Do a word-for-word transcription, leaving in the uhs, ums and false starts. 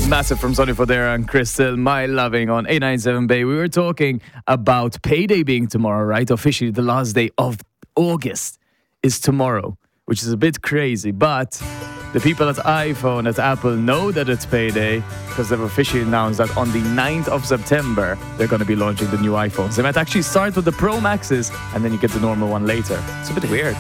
Massive from Sonny Fodera and Crystal, My Loving on eight ninety-seven Bay. We were talking about payday being tomorrow, right? Officially, the last day of August is tomorrow, which is a bit crazy. But the people at iPhone, at Apple, know that it's payday because they've officially announced that on the ninth of September, they're going to be launching the new iPhones. They might actually start with the Pro Maxes and then you get the normal one later. It's a bit weird.